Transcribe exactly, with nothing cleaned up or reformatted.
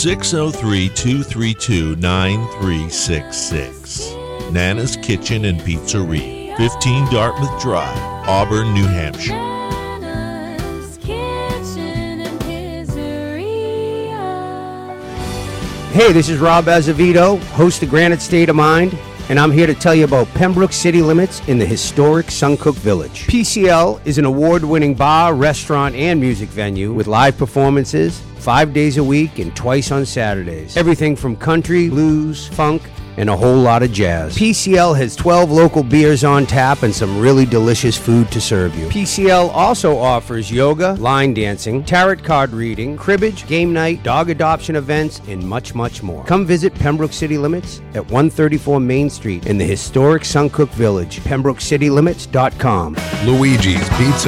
six oh three, two three two, nine three six six. Nana's Kitchen and Pizzeria, fifteen Dartmouth Drive, Auburn, New Hampshire. Hey, this is Rob Azevedo, host of Granite State of Mind, and I'm here to tell you about Pembroke City Limits in the historic Suncook Village. P C L is an award-winning bar, restaurant, and music venue with live performances five days a week and twice on Saturdays. Everything from country, blues, funk, and a whole lot of jazz. P C L has twelve local beers on tap and some really delicious food to serve you. P C L also offers yoga, line dancing, tarot card reading, cribbage, game night, dog adoption events, and much, much more. Come visit Pembroke City Limits at one thirty-four Main Street in the historic Suncook Village, pembroke city limits dot com. Luigi's Pizza